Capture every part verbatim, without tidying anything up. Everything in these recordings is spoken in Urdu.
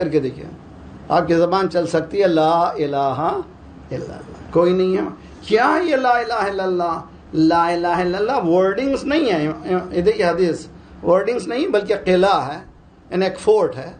کر کے دیکھیے آپ کی زبان چل سکتی ہے لا الہ الا اللہ؟ کوئی نہیں ہے. کیا یہ لا الہ الا اللہ؟ لا الہ الا اللہ ورڈنگز نہیں ہے، ادھر کی حدیث ورڈنگز نہیں بلکہ قلعہ ہے، یعنی ایک فورٹ ہے.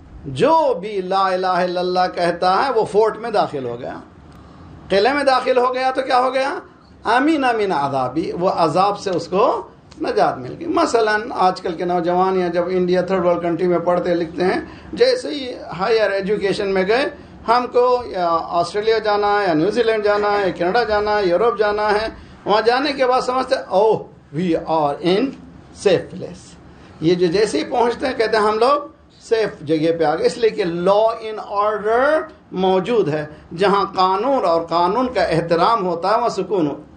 جو بھی لا الہ الا اللہ کہتا ہے وہ فورٹ میں داخل ہو گیا، قلعے میں داخل ہو گیا. تو کیا ہو گیا؟ امین امین عذابی، وہ عذاب سے اس کو نجات مل گئی. مثلا آج کل کے نوجوان یا جب انڈیا تھرڈ ورلڈ کنٹری میں پڑھتے لکھتے ہیں، جیسے ہی ہائر ایجوکیشن میں گئے، ہم کو یا آسٹریلیا جانا ہے یا نیوزی لینڈ جانا ہے، کینیڈا جانا ہے، یوروپ جانا ہے، وہاں جانے کے بعد سمجھتے او we are in safe place. یہ جو جیسے ہی پہنچتے ہیں کہتے ہیں ہم لوگ سیف جگہ پہ آ گئے، اس لیے کہ لا ان آرڈر موجود ہے. جہاں قانون اور قانون کا احترام ہوتا ہے وہاں سکون ہو.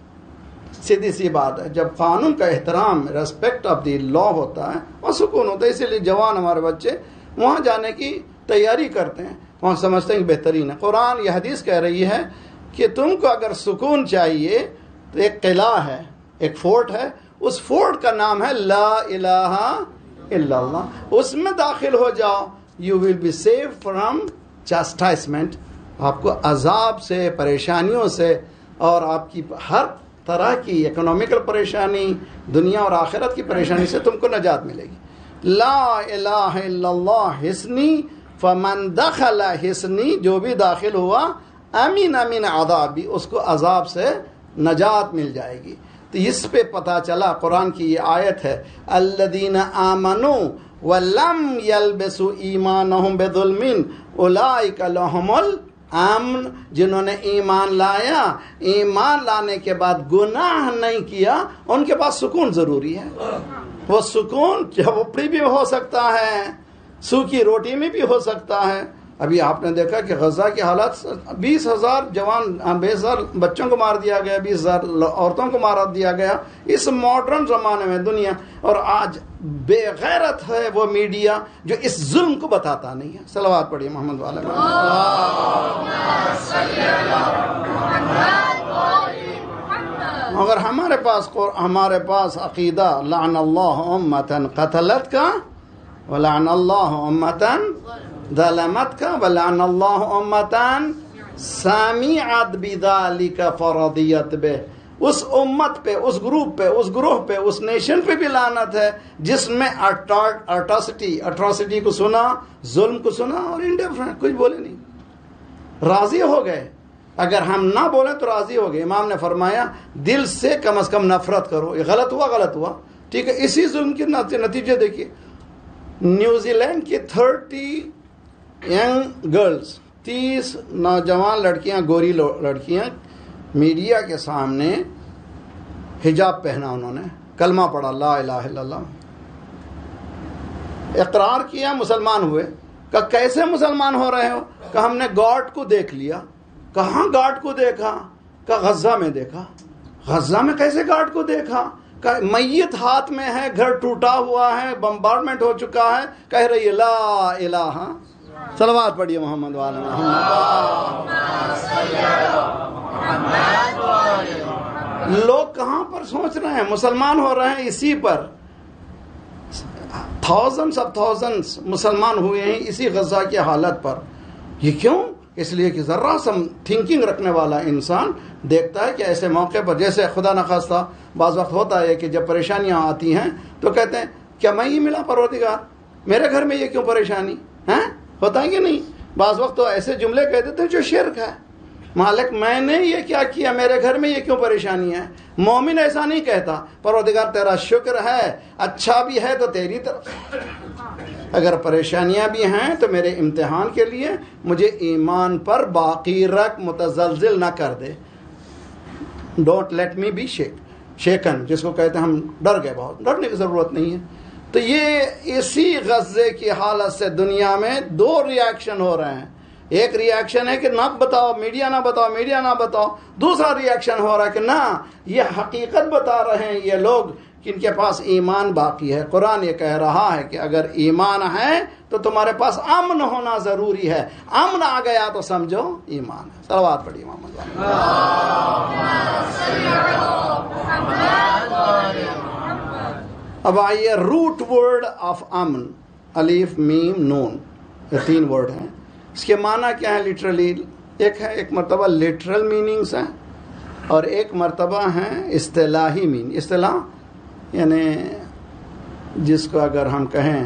سیدھی سی بات ہے، جب قانون کا احترام ریسپیکٹ آف دی لا ہوتا ہے وہاں سکون ہوتا ہے. اسی لیے جوان ہمارے بچے وہاں جانے کی تیاری کرتے ہیں، وہاں سمجھتے ہیں کہ بہترین ہے. قرآن یہ حدیث کہہ رہی ہے کہ تم کو اگر سکون چاہیے تو ایک قلعہ ہے، ایک فورٹ ہے، اس فورٹ کا نام ہے لا الہ الا اللہ. اس میں داخل ہو جاؤ، you will be save from چاسٹائسمنٹ. آپ کو عذاب سے، پریشانیوں سے، اور آپ کی ہر طرح کی اکنامیکل پریشانی، دنیا اور آخرت کی پریشانی سے تم کو نجات ملے گی. لا الہ الا اللہ حسنی فمن دخل حسنی، جو بھی داخل ہوا امین امین عذابی، اس کو عذاب سے نجات مل جائے گی. تو اس پہ پتہ چلا قرآن کی یہ آیت ہے الذین آمنوا ولم یلبسوا ایمانہم بظلم اولئک لہم الامن. جنہوں نے ایمان لایا، ایمان لانے کے بعد گناہ نہیں کیا، ان کے پاس سکون ضروری ہے. وہ سکون جھوپڑی بھی ہو سکتا ہے، سوکھی روٹی میں بھی ہو سکتا ہے. ابھی آپ نے دیکھا کہ غزہ کی حالت، بیس ہزار جوان، بیس ہزار بچوں کو مار دیا گیا، بیس ہزار عورتوں کو مار دیا گیا اس ماڈرن زمانے میں دنیا. اور آج بے غیرت ہے وہ میڈیا جو اس ظلم کو بتاتا نہیں ہے. صلوات پڑھیے محمد والے. مگر ہمارے پاس ہمارے پاس عقیدہ لعن اللہ امتن قتلت کا ولعن اللہ امتن ظلمت کا ولعن اللہ امتن سمعت بذلک فرضیت بہ. اس امت پہ، اس گروپ پہ، اس گروہ پہ، اس نیشن پہ بھی لعنت ہے جس میں اٹراسٹی اٹراسٹی کو سنا، ظلم کو سنا اور انڈیفرنٹ، کچھ بولے نہیں، راضی ہو گئے. اگر ہم نہ بولیں تو راضی ہو گئے. امام نے فرمایا دل سے کم از کم نفرت کرو. یہ غلط ہوا غلط ہوا ٹھیک ہے. اسی ظلم کے نتیجے دیکھیے، نیوزی لینڈ کی تھرٹی ینگ گرلز، تیس نوجوان لڑکیاں، گوری لڑکیاں، میڈیا کے سامنے حجاب پہنا، انہوں نے کلمہ پڑھا لا الہ الا اللہ، اقرار کیا، مسلمان ہوئے. کہ کیسے مسلمان ہو رہے ہو؟ کہ ہم نے گاڈ کو دیکھ لیا. کہاں گاڈ کو دیکھا؟ کہ غزہ میں دیکھا. غزہ میں کیسے گاڈ کو دیکھا؟ کہ میت ہاتھ میں ہے، گھر ٹوٹا ہوا ہے، بمبارڈمنٹ ہو چکا ہے، کہہ رہی ہے لا الہ. صلوات پڑھیے محمد والے محمد. لوگ کہاں پر سوچ رہے ہیں؟ مسلمان ہو رہے ہیں اسی پر. تھاؤزنڈس آف تھاؤزنڈس مسلمان ہوئے ہیں اسی غزہ کی حالت پر. یہ کیوں؟ اس لیے کہ ذرا سا تھنکنگ رکھنے والا انسان دیکھتا ہے کہ ایسے موقع پر، جیسے خدا نخواستہ بعض وقت ہوتا ہے کہ جب پریشانیاں آتی ہیں تو کہتے ہیں کیا میں ہی ملا پروردگار، میرے گھر میں یہ کیوں پریشانی ہے؟ ہوتا ہے کہ نہیں؟ بعض وقت تو ایسے جملے کہہ دیتے ہیں جو شرک ہے. مالک میں نے یہ کیا کیا، میرے گھر میں یہ کیوں پریشانی ہے؟ مومن ایسا نہیں کہتا، پروردگار تیرا شکر ہے، اچھا بھی ہے تو تیری طرف، اگر پریشانیاں بھی ہیں تو میرے امتحان کے لیے، مجھے ایمان پر باقی رکھ، متزلزل نہ کر دے. Don't let me be shake shaken, جس کو کہتے ہیں ہم ڈر گئے. بہت ڈرنے کی ضرورت نہیں ہے. تو یہ اسی غزے کی حالت سے دنیا میں دو ریاکشن ہو رہے ہیں. ایک ریاکشن ہے کہ نہ بتاؤ، میڈیا نہ بتاؤ، میڈیا نہ بتاؤ. دوسرا ریاکشن ہو رہا ہے کہ نہ، یہ حقیقت بتا رہے ہیں یہ لوگ کہ ان کے پاس ایمان باقی ہے. قرآن یہ کہہ رہا ہے کہ اگر ایمان ہے تو تمہارے پاس امن ہونا ضروری ہے. امن آ گیا تو سمجھو ایمان ہے. صلوات پڑھیے محمد. اب آئیے روٹ ورڈ آف امن، الف میم نون. یہ تین ورڈ ہیں. اس کے معنی کیا ہے لٹرلی؟ ایک ہے ایک مرتبہ لٹرل میننگس ہیں اور ایک مرتبہ ہیں اصطلاحی مین. اصطلاح یعنی جس کو اگر ہم کہیں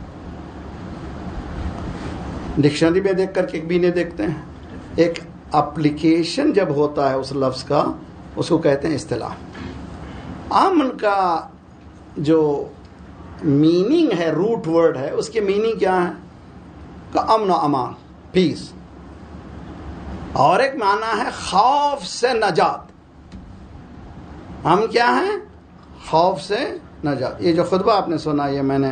ڈکشنری میں دیکھ کر کے بھی نہیں دیکھتے ہیں, ایک اپلیکیشن جب ہوتا ہے اس لفظ کا اس کو کہتے ہیں اصطلاح. امن کا جو میننگ ہے, روٹ ورڈ ہے, اس کی میننگ کیا ہے کہ امن و امان, پیس. اور ایک معنی ہے خوف سے نجات. ہم کیا ہیں؟ خوف سے نجات. یہ جو خطبہ آپ نے سنا یہ میں نے